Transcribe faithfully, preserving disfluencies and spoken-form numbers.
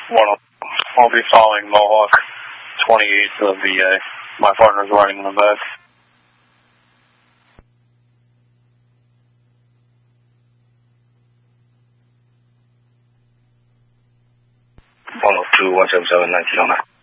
Well, I'll be following Mohawk twenty-eighth of V A. My partner's riding in the back. one oh two, one seven seven, nineteen oh nine.